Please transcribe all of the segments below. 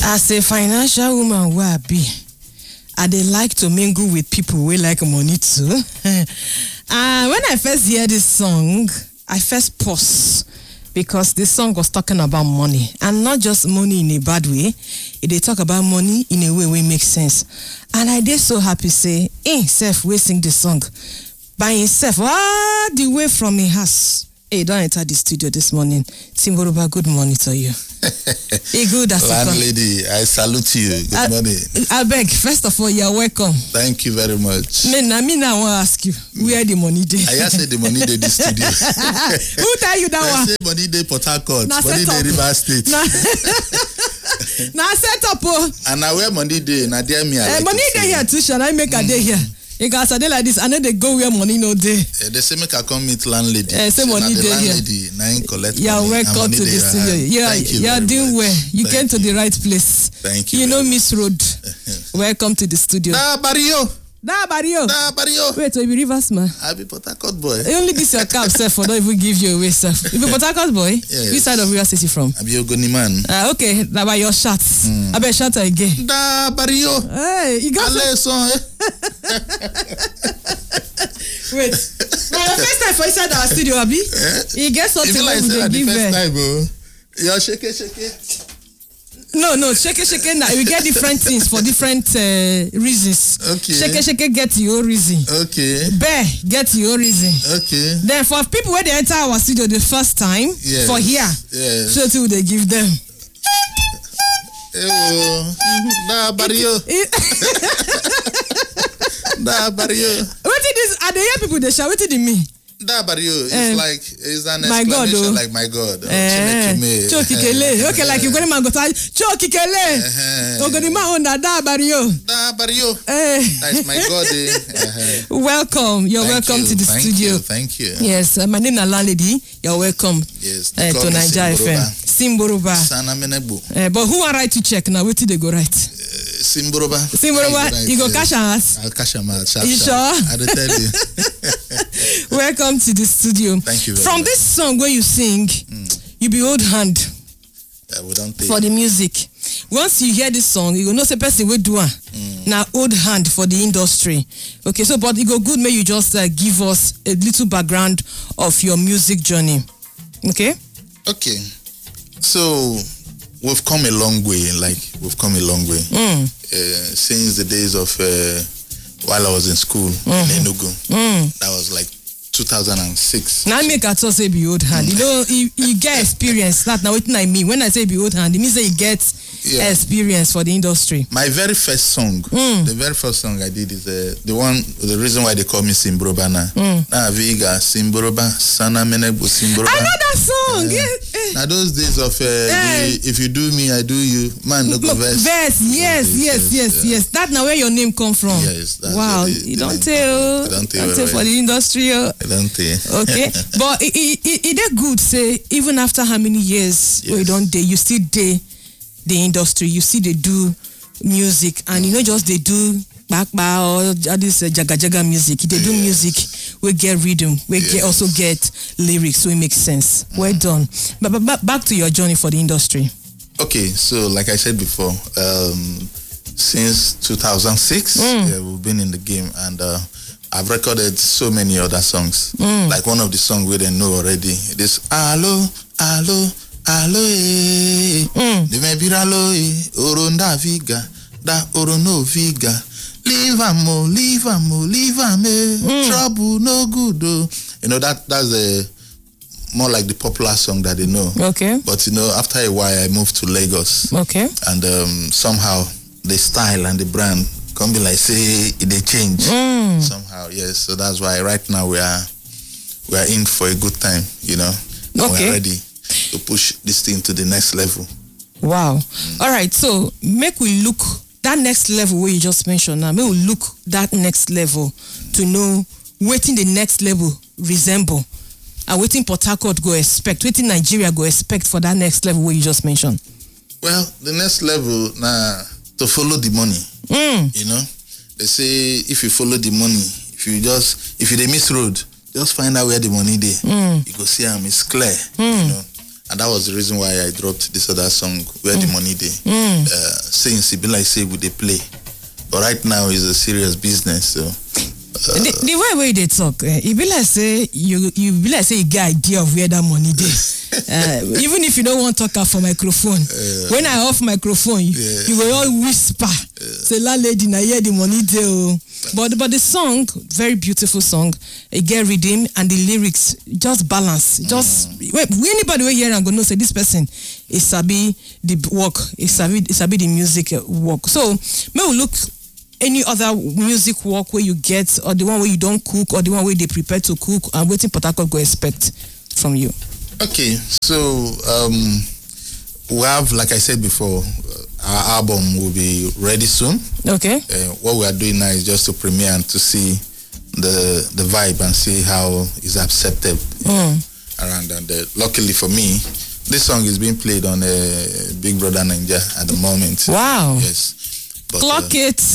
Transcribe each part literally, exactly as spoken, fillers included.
As a financial woman who I be, I dey like to mingle with people who like money too. And when I first hear this song, I first pause because this song was talking about money, and not just money in a bad way. It dey talk about money in a way wey makes sense. And I dey so happy say, eh, self we sing the song by himself all the way from his house. Hey, don't enter the studio this morning. Simboroba, good morning to you. Hey, good as Landlady, I salute you. Good I, morning. I beg, first of all, you're welcome. Thank you very much. Me, I mean, I want to ask you, where the money day? I just said the money day this studio. Who tell you that I one? say money day Port Harcourt, money day River State. Now set up, oh. And now where money day? Now dear me, I like money day here too. Shall I make mm. a day here? Because I day like this, I know they go where money no day. Uh, they say make I come meet landlady. Uh, say money day here. Now collect You're money. welcome to the studio. Yeah, you you're doing well. You Thank came to you. the right place. Thank you. You know Miss Road. Welcome to the studio. Da Barrio. Da Barrio. Da Barrio. Wait, will you be reverse man? I be Port Harcourt boy. I only this your cap, self, for don't even give you away, self. You be Port Harcourt boy? Yes. Which side of River City from? I be Ogoni man. Uh, okay, now by your shots. Mm. I bet shot again. Da Barrio. Hey, you got some. Wait. Now the first time for inside our studio, Abi. Eh? You get something like they give the first her. time, bro. You're shake it, shake it. No, no, shake it, shake it. Now we get different things for different uh, reasons. Okay. Shake it, shake it, get your reason. Okay. Bear, get your reason. Okay. Then for people where they enter our studio the first time, yes. for here, yes. so too they give them. Oh, da Barrio. Da Barrio. What is this? Are they hear people they shout? What did it mean? Da Barrio is um, like is an my explanation God, oh. like my God. Oh, eh, Chokikele. Okay, like you're going to go to Chokikele. Ogoni ma ona da Barrio. Da Barrio. Eh. That's my God. Eh. Welcome. You're Thank welcome you. to the Thank studio. You. Thank you. Yes, uh, my name is Landlady. You're welcome. Yes. Uh, to Nigeria F M. Simboroba. Sana Menegbu. Uh, but who are right to check now? Where did they go right? Uh, Simboroba. Simboroba. Right, you go yes. cash us. I'll cash them out. You sure? I'll tell you. Welcome to the studio. Thank you. From much. this song where you sing, mm. you be old hand yeah, we don't for the music. Once you hear this song, you will know the person will do it. Now old hand for the industry. Okay, so but it go good. May you just uh, give us a little background of your music journey. Okay. Okay. So we've come a long way. Like we've come a long way mm. uh, since the days of uh, while I was in school mm-hmm. in Enugu. Mm. That was like two thousand six. Now I make a say be old hand. You know, you, you get experience. That's not what I mean. When I say be old hand, it means that you get yeah. experience for the industry. My very first song, mm. the very first song I did is uh, the one, the reason why they call me Simboroba now. Mm. Na Viga, Simboroba, Sana Menegbu, Simboroba. I know that song. Uh, yeah. Now those days of uh, yeah. the, if you do me, I do you. Man, no go verse. Verse, yes, yes, yes, yes, yes. That's now where your name come from. Yes. That's wow, the, you the don't tell. Don't tell, don't tell for the industry. I don't tell. Okay, but it it it, it good say even after how many years yes. we don't day, you still day the industry, you see they do music, and you know just they do back or this uh, jaga jaga music. They do yes. music, we get rhythm, we yes. get also get lyrics, so it makes sense. Mm. Well done. But, but but back to your journey for the industry. Okay, so like I said before, um, since two thousand six, mm. yeah, we've been in the game, and uh, I've recorded so many other songs. Mm. Like one of the songs we didn't know already. This Allo, Allo, Allo, eh. The Mebiralo, Oronda Viga, da Orono Viga. Leave amo, leave amo, leave amo. Trouble no good. Oh. You know that that's a more like the popular song that they know. Okay. But you know, after a while, I moved to Lagos. Okay. And um, somehow the style and the brand can be like say they change mm. somehow. Yes. So that's why right now we are we are in for a good time. You know. Okay. We're ready to push this thing to the next level. Wow. Mm. All right. So make we look that next level where you just mentioned now. Make we look that next level mm. to know waiting the next level resemble. And waiting Port Harcourt go expect, waiting Nigeria go expect for that next level where you just mentioned. Well, the next level now to follow the money. Mm. You know, they say if you follow the money, if you just if you dey miss road, just find out where the money dey. Mm. You go see them, it's clear. Mm. You know, and that was the reason why I dropped this other song, Where mm. the Money Day. Mm. Uh, since it be like say we they play, but right now is a serious business. So uh, the, the way way they talk, uh, it be like say you you be like say you get idea of where that money day. uh, even if you don't want to talk for microphone, uh, when I off microphone, yeah. you will all whisper. Yeah. Say, "La lady, na hear the money day." But but the song, very beautiful song. It get rhythm and the lyrics just balance. Just mm. wait, anybody will hear and go know say this person is sabi the work, is sabi is sabi the music work. So may we look any other music work where you get, or the one where you don't cook, or the one where they prepare to cook, and waiting Port Harcourt go expect from you. Okay, so um, we have, like I said before, our album will be ready soon. Okay. Uh, what we are doing now is just to premiere and to see the the vibe and see how it's accepted mm. around. And uh, luckily for me, this song is being played on uh, Big Brother Ninja at the moment. Wow. Yes. But, clock uh, it.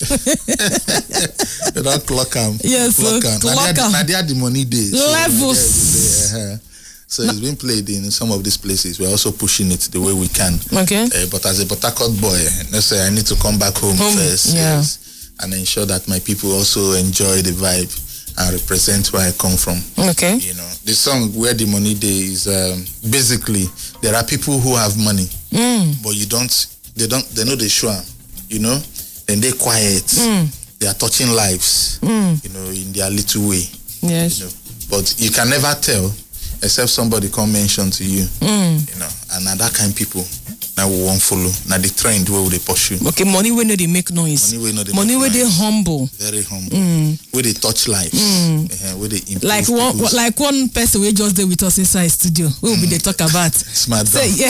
You don't clock them. Yes, clock them. Now they are the money days. Levels. So, uh-huh. So it's been played in some of these places. We're also pushing it the way we can. Okay. Uh, but as a Port Harcourt boy, let's say I need to come back home, home first, yeah. yes, and ensure that my people also enjoy the vibe and represent where I come from. Okay. You know, the song "Where the Money Day" is um, basically there are people who have money, mm. but you don't. They don't. They know they show. You know, then they quiet. Mm. They are touching lives. Mm. You know, in their little way. Yes. You know, but you can never tell. Except somebody come mention to you, mm. you know, and now that kind of people now we won't follow. Now the trend where they pursue. Okay, money when they make noise. Money when they money where they humble. Very humble. Mm. Where they touch lives. Mm. Uh, where they improve like one, people's... like one person we just there with us inside studio. Who will mm. be they talk about? Smart. Say, yeah.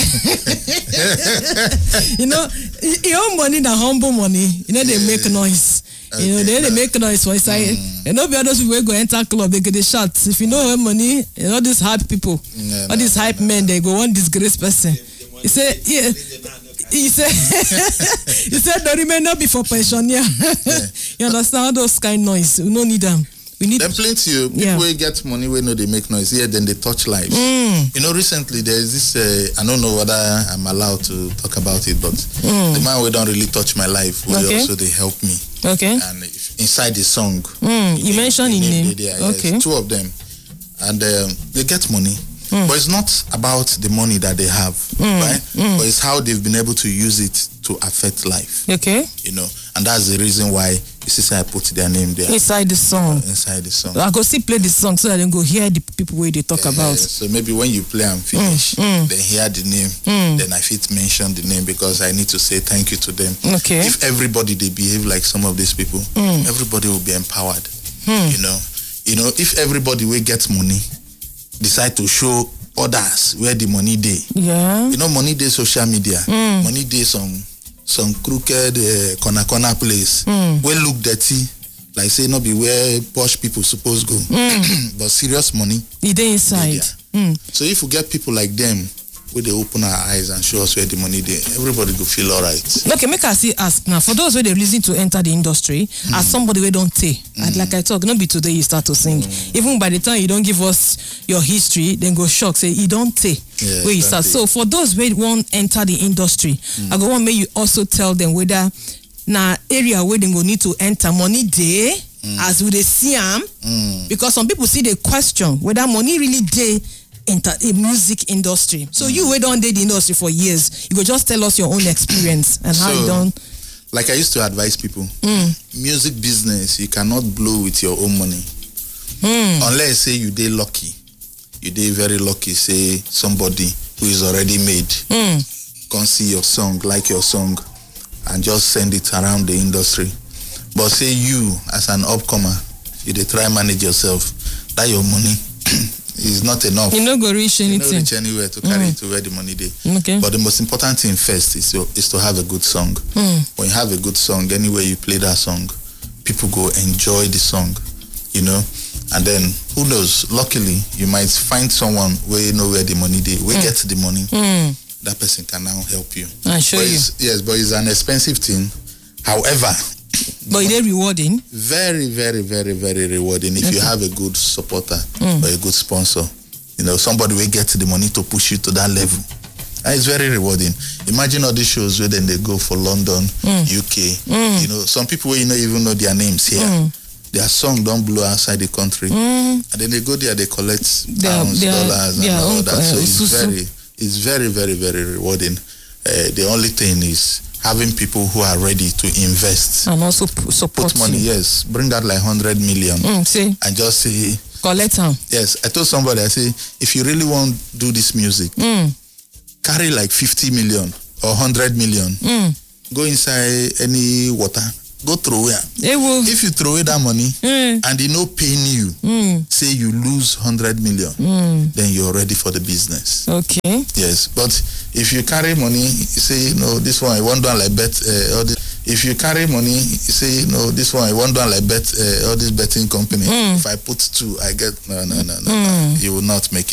You know, your own money, the humble money. You know they make noise. Okay, you know, they, they make noise for inside. Mm. And no be others people go enter club, they get the shots. If you know her money, you know these hype people, yeah, all no, these hype no, no. men, they go one disgrace person. He said, yeah. He said, he said, the remain not before pensioner. Yeah. You understand all those kind of noise? We don't need them. We need them plenty of people yeah. will get money when no they make noise. Yeah, then they touch lives. Mm. You know, recently there's this. Uh, I don't know whether I'm allowed to talk about it, but mm. the man who don't really touch my life, will okay. also they help me. Okay. And if, inside the song, mm. you mentioned in name. Yeah, okay. Yes, two of them, and um, they get money. Mm. But it's not about the money that they have, mm. right? Mm. But it's how they've been able to use it to affect life. Okay. You know, and that's the reason why you see I put their name there. Inside the song. Uh, inside the song. I go see play the song so that they go hear the people where they talk uh, about. So maybe when you play and finish, mm. Mm. then hear the name, mm. then I fit mention the name because I need to say thank you to them. Okay. If everybody they behave like some of these people, mm. everybody will be empowered. Mm. You know, you know, if everybody will get money, decide to show others where the money day. Yeah. You know, money day social media. Mm. Money day some some crooked uh, corner corner place mm. where look dirty, like say not be where posh people suppose go, mm. but serious money. It inside. Mm. So if we get people like them, where they open our eyes and show us where the money there, everybody will feel all right. Okay, make us see ask now. For those where they reason to enter the industry, mm. as somebody we don't take, mm. like I talk, not be today you start to sing. Mm. Even by the time you don't give us your history, then go shock, say you don't take yeah, where you start. Take. So for those who won't enter the industry, mm. I go want make you also tell them whether na area where they go need to enter money day mm. as we they see them, mm. because some people see the question whether money really day enter a music industry. So mm. you wait on the industry for years. You go just tell us your own experience and how so, you done. Like I used to advise people, mm. music business you cannot blow with your own money, mm. unless say you dey lucky. You dey very lucky. Say somebody who is already made mm. come see your song, like your song, and just send it around the industry. But say you as an upcomer, you dey try manage yourself. That your money is not enough. You no go reach anything. You no reach anywhere to carry mm. it to where the money dey. Okay. But the most important thing first is to, is to have a good song. Mm. When you have a good song, anywhere you play that song, people go enjoy the song, you know. And then who knows? Luckily, you might find someone where you know where the money dey. Where mm. get the money, mm. that person can now help you. I show but you. Yes, but it's an expensive thing. However, but it's rewarding. Very, very, very, very rewarding if okay. you have a good supporter mm. or a good sponsor. you know, somebody will get the money to push you to that level. And it's very rewarding. Imagine all these shows where then they go for London, mm. U K. Mm. You know, some people you know even know their names here. Mm. Their song don't blow outside the country, mm. and then they go there, they collect pounds, their, dollars, and all that. So uh, it's very, it's very, very, very rewarding. Uh, the only thing is having people who are ready to invest and also p- support put money. You. Yes, bring out like hundred million, mm, see. and just say collect them. Yes, I told somebody, I say, if you really want to do this music. Mm. Carry like fifty million or one hundred million. Mm. Go inside any water. Go throw it. If you throw away that money mm. and they no paying you, mm. say you lose one hundred million, mm. then you're ready for the business. Okay. Yes, but if you carry money, you say, no, this one I want to like bet. Uh, all this. If you carry money, you say, no, this one I want to like bet uh, all this betting company. Mm. If I put two, I get no, no, no, no, mm. no. You will not make it.